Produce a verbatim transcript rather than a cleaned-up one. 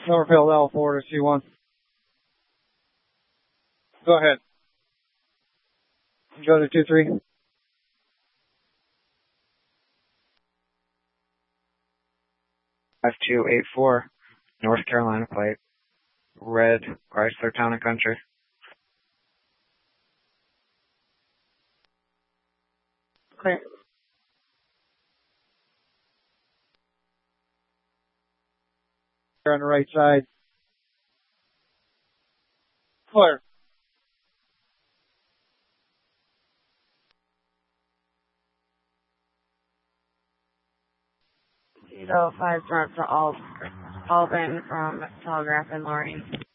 Norfield L four to C one. Go ahead. Go to two three. five two eight four, North Carolina plate. Red, Chrysler Town and Country. Clear. On the right side. Clear. Zero five front to all, all in from Telegraph and Loring.